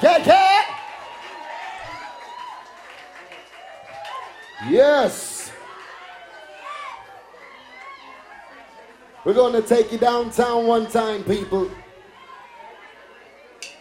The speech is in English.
Cat. Yes. We're going to take you downtown one time, people.